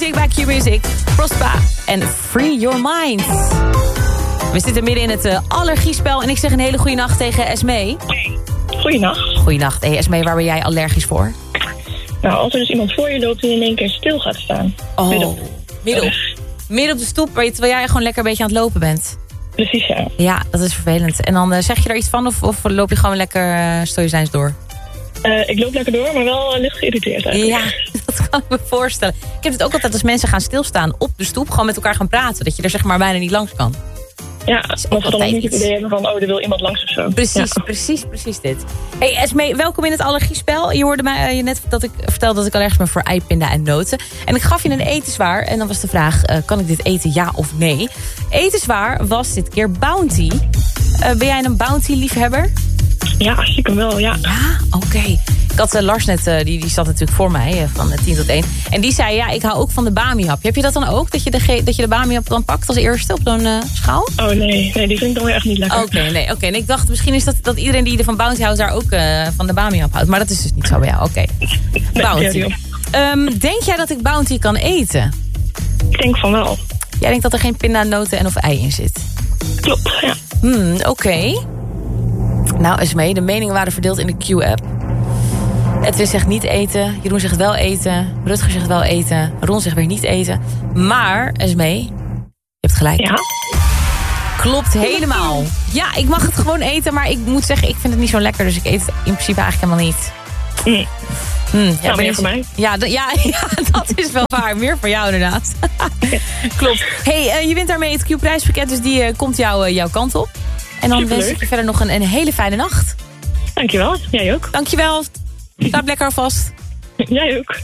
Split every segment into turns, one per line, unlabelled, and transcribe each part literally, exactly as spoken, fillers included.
muziek bij Q-Music. Prospa en Free Your Mind. We zitten midden in het uh, allergiespel en ik zeg een hele goede nacht tegen Esmee.
Goeienacht.
Goeienacht. Hey Esmee, waar ben jij allergisch voor?
Nou, als er dus iemand voor je loopt die in één keer stil gaat staan.
Oh,
midden op,
midden op, midden op de stoep, terwijl jij gewoon lekker een beetje aan het lopen bent.
Precies, ja.
Ja, dat is vervelend. En dan uh, zeg je er iets van of, of loop je gewoon lekker uh, stoïcijns door?
Uh, ik loop lekker door, maar wel uh, licht geïrriteerd eigenlijk.
Ja, dat kan ik me voorstellen. Ik heb het ook altijd als mensen gaan stilstaan op de stoep, gewoon met elkaar gaan praten. Dat je er zeg maar bijna niet langs kan.
Ja, of ze dan ook niet het idee hebben van, oh, er wil iemand langs of zo.
Precies,
ja.
precies, precies dit. Hey Esmee, welkom in het allergiespel. Je hoorde mij uh, net dat ik vertelde dat ik allergisch ben voor ei, pinda en noten. En ik gaf je een etenswaar en dan was de vraag, uh, kan ik dit eten, ja of nee? Etenswaar was dit keer Bounty. Uh, ben jij een Bounty-liefhebber?
Ja, stiekem wel, ja.
Ja, oké. Okay. Ik had uh, Lars net, uh, die, die zat natuurlijk voor mij, uh, van uh, tien tot één. En die zei, ja, ik hou ook van de Bami-hap. Heb je dat dan ook? Dat je de, dat je de Bami-hap dan pakt als eerste op zo'n uh, schaal?
Oh nee, nee, die vind ik dan weer echt niet lekker.
Oké, okay, nee, oké. Okay. En ik dacht, misschien is dat, dat iedereen die er van Bounty houdt, daar ook uh, van de Bami-hap houdt. Maar dat is dus niet zo bij jou. Oké. Okay.
Nee,
Bounty. Um, denk jij dat ik Bounty kan eten?
Ik denk van wel.
Jij denkt dat er geen pinda, noten en of ei in zit?
Klopt, ja.
Hmm, oké. Okay. Nou, Esmee, de meningen waren verdeeld in de Q-app. Edwin zegt niet eten, Jeroen zegt wel eten, Rutger zegt wel eten, Ron zegt weer niet eten. Maar, Esmee, je hebt gelijk.
Ja?
Klopt helemaal. Ja, ik mag het gewoon eten, maar ik moet zeggen, ik vind het niet zo lekker. Dus ik eet het in principe eigenlijk helemaal niet.
Mm.
Mm, ja,
nou, meer voor mij.
Ja, d- ja, ja, dat is wel waar. Meer voor jou inderdaad. Klopt. Hey, uh, je wint daarmee het Q-prijspakket, dus die uh, komt jou, uh, jouw kant op. En dan
Superleuk.
wens ik je verder nog een, een hele fijne nacht.
Dankjewel, jij ook.
Dankjewel. Slaap lekker alvast.
Jij ook.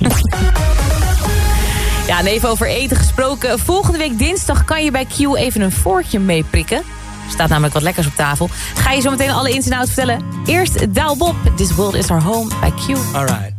Ja, en even over eten gesproken. Volgende week dinsdag kan je bij Q even een vorkje meeprikken. Er staat namelijk wat lekkers op tafel. Ga je zo meteen alle ins en outs vertellen. Eerst Douwe Bob. This world is our home bij Q.
All right.